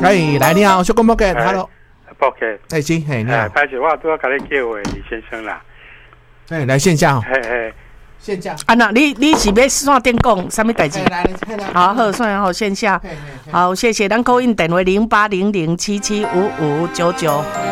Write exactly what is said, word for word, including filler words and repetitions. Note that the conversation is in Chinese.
哎，来你好，小公报给 ，Hello， 报给， 哎，是，嘿，你好， 拍子我都要跟你叫的李先生啦， 哎，来线下， 嘿嘿， 线下， 啊那你你是要线顶讲什么代志？ 来来来， 好，好，算好线下，好，谢谢，咱call in电话零八零零七七五五九九。